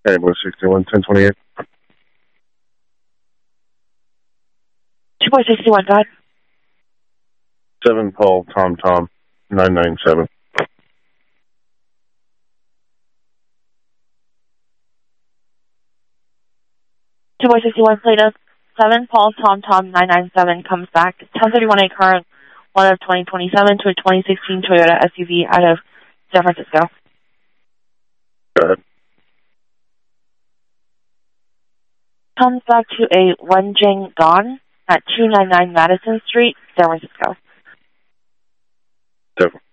Hey, Blue 61, 1028. 2.61, go ahead. 7 Paul Tom Tom 997. Two boy 61, Plata 7, Paul Tom Tom 997 comes back. 1031A current, one of 2027 to a 2016 Toyota SUV out of San Francisco. Go ahead. Comes back to a Wenjing Gone at 299 Madison Street, San Francisco.